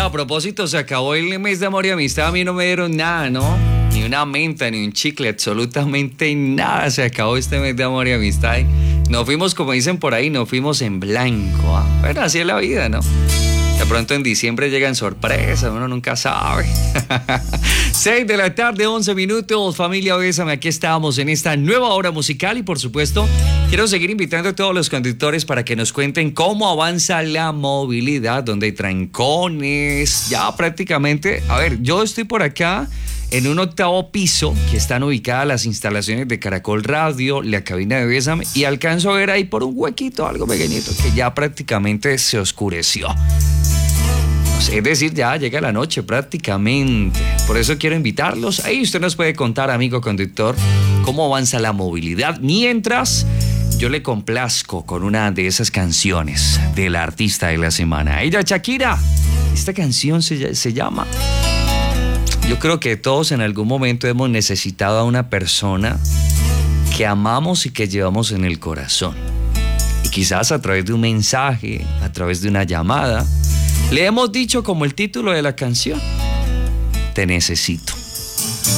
Oiga, a propósito, se acabó el mes de amor y amistad. A mí no me dieron nada, ¿no? Ni una menta, ni un chicle, absolutamente nada. Se acabó este mes de amor y amistad. Nos fuimos, como dicen por ahí, nos fuimos en blanco. Bueno, así es la vida, ¿no? De pronto en diciembre llegan sorpresas, uno nunca sabe. 6 de la tarde, 11 minutos. Familia Bésame, aquí estamos en esta nueva hora musical y por supuesto quiero seguir invitando a todos los conductores para que nos cuenten cómo avanza la movilidad, donde hay trancones, ya prácticamente. A ver, yo estoy por acá en un 8º piso que están ubicadas las instalaciones de Caracol Radio, la cabina de Bésame, y alcanzo a ver ahí por un huequito algo pequeñito que ya prácticamente se oscureció. Es decir, ya llega la noche prácticamente. Por eso quiero invitarlos. Ahí usted nos puede contar, amigo conductor, cómo avanza la movilidad. Mientras yo le complazco con una de esas canciones de la artista de la semana. Ella, Shakira. Esta canción se llama... Yo creo que todos en algún momento hemos necesitado a una persona que amamos y que llevamos en el corazón. Y quizás a través de un mensaje, a través de una llamada, le hemos dicho como el título de la canción: te necesito.